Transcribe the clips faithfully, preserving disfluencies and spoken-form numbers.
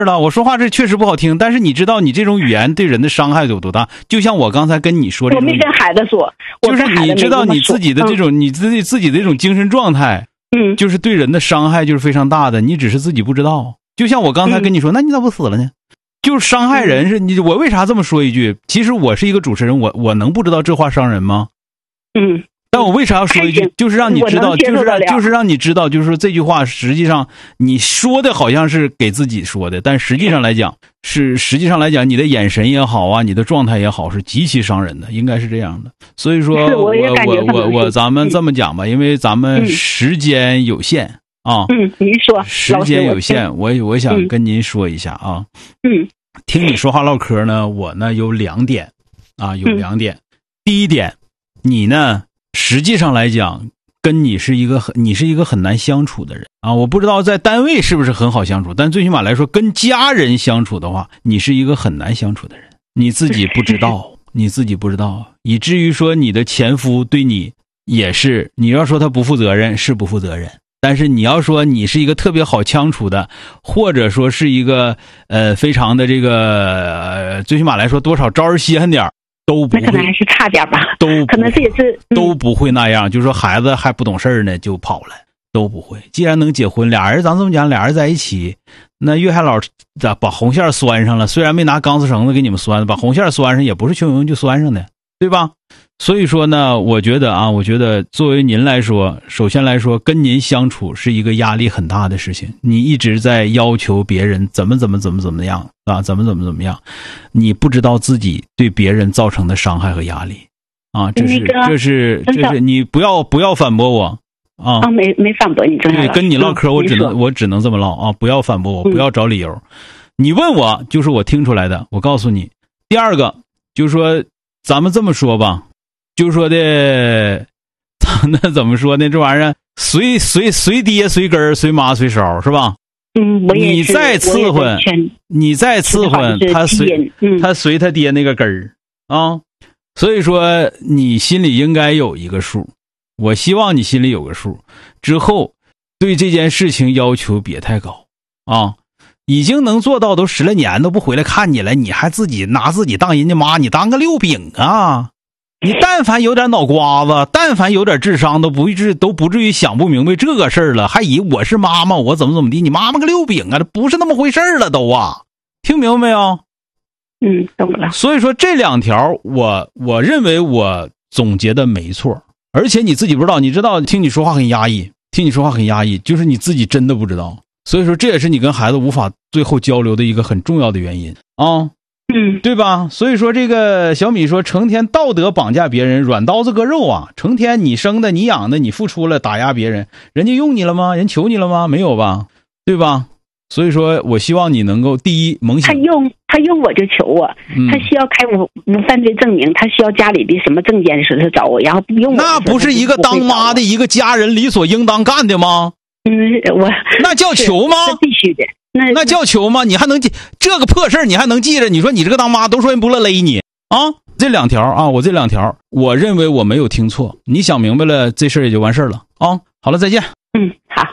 是了，我说话这确实不好听，但是你知道你这种语言对人的伤害有多大？就像我刚才跟你说这种， 我没跟孩子说， 就是你知道你自己的这种、嗯、你自己自己的这种精神状态， 嗯， 就是对人的伤害就是非常大的，你只是自己不知道。就像我刚才跟你说，嗯、那你咋不死了呢？就是伤害人是你，我为啥这么说一句？其实我是一个主持人，我我能不知道这话伤人吗？ 嗯。 但我为啥要说一句？就是让你知道，就是让就是让你知道，就是说这句话实际上你说的好像是给自己说的，但实际上来讲是实际上来讲，你的眼神也好啊，你的状态也好，是极其伤人的，应该是这样的。所以说，我我我我咱们这么讲吧，因为咱们时间有限啊。 嗯，您说， 时间有限，我我想跟您说一下啊。 嗯， 听你说话唠嗑呢，我呢有两点啊，有两点。第一点，你呢？实际上来讲，跟你是一个很你是一个很难相处的人啊！我不知道在单位是不是很好相处，但最起码来说，跟家人相处的话，你是一个很难相处的人。你自己不知道，你自己不知道，以至于说你的前夫对你也是，你要说他不负责任是不负责任，但是你要说你是一个特别好相处的，或者说是一个呃非常的这个、呃、最起码来说多少招人稀罕点儿。都不会， 那可能还是差点吧， 都可能这也是、 嗯、都不会那样。就是说孩子还不懂事呢，就跑了，都不会。既然能结婚，俩人咱这么讲，俩人在一起，那岳海老咋把红线拴上了？虽然没拿钢丝绳子给你们拴，把红线拴上也不是穷游就拴上的，对吧？所以说呢，我觉得啊，我觉得作为您来说，首先来说，跟您相处是一个压力很大的事情。你一直在要求别人怎么怎么怎么怎么样啊，怎么怎么怎么样，你不知道自己对别人造成的伤害和压力啊，这是这是这是你不要不要反驳我啊！ 啊，没没反驳你， 对，跟你唠嗑，我只能我只能这么唠啊，不要反驳我，不要找理由。嗯、你问我就是我听出来的，我告诉你。第二个就是说，咱们这么说吧。就是说的，那怎么说呢？这玩意儿随随随爹随根随妈随梢是吧？ 嗯，我也你再伺候，你再伺候，他随、嗯、他随他爹那个根儿啊。所以说你心里应该有一个数，我希望你心里有个数。之后对这件事情要求别太高啊。已经能做到都十来年都不回来看你了，你还自己拿自己当人家妈，你当个六饼啊？你但凡有点脑瓜子，但凡有点智商，都不至都不至于想不明白这个事儿了，还以为我是妈妈，我怎么怎么地？你妈妈个六饼啊，这不是那么回事了都啊！听明白没有？ 嗯，懂了。 所以说这两条，我我认为我总结的没错，而且你自己不知道，你知道，听你说话很压抑，听你说话很压抑，就是你自己真的不知道。所以说这也是你跟孩子无法最后交流的一个很重要的原因啊。 嗯， 对吧？所以说这个小米说，成天道德绑架别人，软刀子割肉啊！成天你生的、你养的、你付出了，打压别人，人家用你了吗？人求你了吗？没有吧？对吧？所以说我希望你能够第一猛醒。 他用他用我就求我，嗯、他需要开无无犯罪证明，他需要家里的什么证件的时候找我，然后不用我。 那不是一个当妈的一个家人理所应当干的吗？ 嗯，我那叫求吗？ 是必须的。那那叫求吗？你还能记这个破事儿？你还能记着？你说你这个当妈都说人不乐勒你啊！这两条啊，我这两条，我认为我没有听错。你想明白了，这事儿也就完事儿了啊！好了，再见。 嗯，好。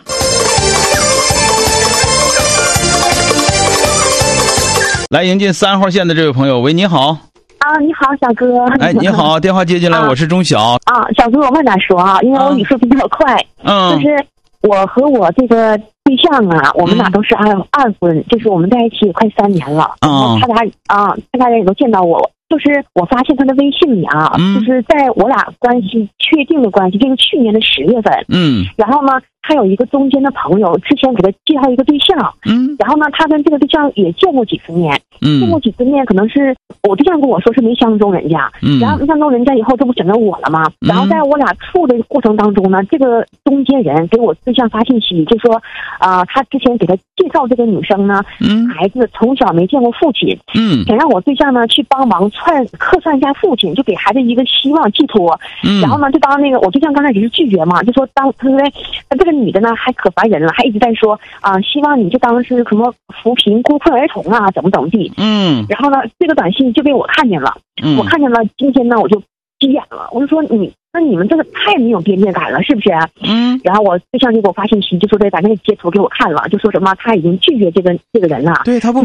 来迎进三号线的这位朋友，喂，你好。 啊，你好，小哥。 哎，你好，电话接进来，啊、我是钟晓。 啊，小哥，我慢点说啊，因为我语速比较快。 嗯。 就是我和我这个对象啊，我们俩都是二、嗯、二婚，就是我们在一起也快三年了。 嗯。 他俩啊，他俩也都见到我。就是我发现他的微信里啊， 嗯、 就是在我俩关系确定的关系，就是去年的十月份。 嗯。 然后呢，他有一个中间的朋友，之前给他介绍一个对象。 嗯。 然后呢，他跟这个对象也见过几次面。 嗯。 见过几次面，可能是我对象跟我说是没相中人家。 嗯。 然后没相中人家以后，这不选择我了吗？ 嗯。 然后在我俩处的过程当中呢，这个中间人给我对象发信息，就说啊、呃，他之前给他介绍这个女生呢， 嗯， 孩子从小没见过父亲。 嗯。 想让我对象呢去帮忙。串客串一下父亲，就给孩子一个希望寄托。 嗯， 然后呢，就当那个我对象刚开始是拒绝嘛，就说当他说这个女的呢还可烦人了，还一直在说啊、呃，希望你就当是什么扶贫孤困儿童啊，怎么怎么地。 嗯， 然后呢，这个短信就被我看见了， 嗯、 我看见了，今天呢我就急眼了，我就说你那你们这个太没有边界感了，是不是？ 嗯。 然后我对象就给我发信息，就说这把那个截图给我看了，就说什么他已经拒绝这个这个人了。 对他不